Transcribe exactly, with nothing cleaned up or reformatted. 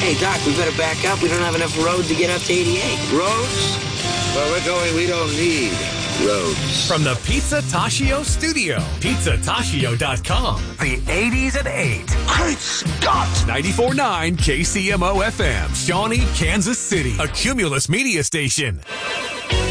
Hey, Doc, we better back up. We don't have enough road to get up to eighty-eight. Roads? Well, we're going, we don't need roads. From the Pizza Tashio studio, pizza tashio dot com. The eighties at eight. Great Scott! ninety-four point nine K C M O F M, Shawnee, Kansas City, a Cumulus media station.